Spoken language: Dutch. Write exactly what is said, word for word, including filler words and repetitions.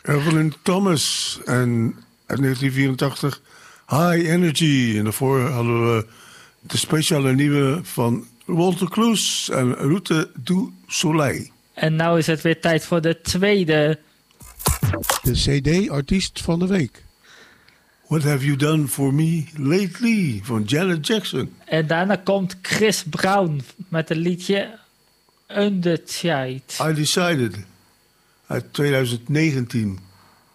Evelyn Thomas en uit negentien vierentachtig High Energy. En daarvoor hadden we de speciale nieuwe van Walter Kloes en Route du Soleil. En nou is het weer tijd voor de tweede. De C D-artiest van de week. What Have You Done For Me Lately van Janet Jackson. En daarna komt Chris Brown met het liedje Undecided. I Decided uit twintig negentien.